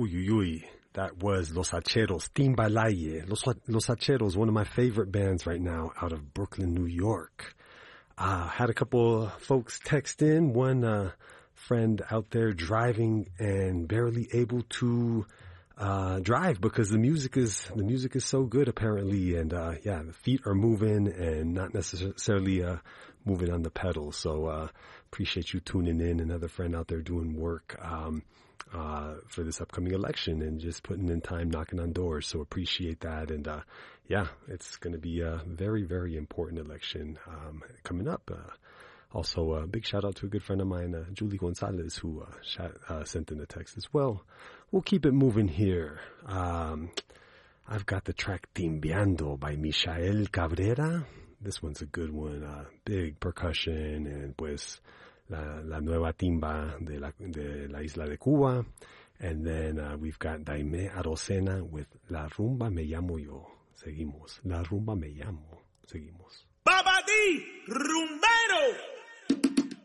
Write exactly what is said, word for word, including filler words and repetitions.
Uy, uy, uy. That was Los Hacheros, Timbalaye. Los, Los Hacheros, one of my favorite bands right now out of Brooklyn, New York. Uh, had a couple folks text in. One uh, friend out there driving and barely able to uh, drive because the music is the music is so good apparently, and uh, yeah, the feet are moving and not necessarily uh, moving on the pedals. So uh, appreciate you tuning in. Another friend out there doing work um, uh, for this upcoming election and just putting in time, knocking on doors. So appreciate that, and uh, yeah, it's going to be a very, very important election um, coming up. Uh, also, a big shout out to a good friend of mine, uh, Julie Gonzalez, who uh, sh- uh, sent in a text as well. We'll keep it moving here. Um, I've got the track Timbiando by Michael Cabrera. This one's a good one. Uh, big percussion and pues la, la nueva timba de la, de la isla de Cuba. And then uh, we've got Daime Arocena with La Rumba Me Llamo Yo. Seguimos. La Rumba Me Llamo. Seguimos. Babadi Rumbero.